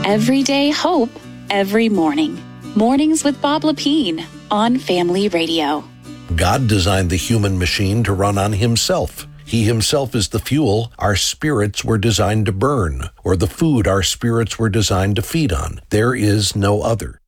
Everyday hope, every morning. Mornings with Bob Lepine on Family Radio. God designed the human machine to run on himself. He himself is the fuel our spirits were designed to burn, or the food our spirits were designed to feed on. There is no other.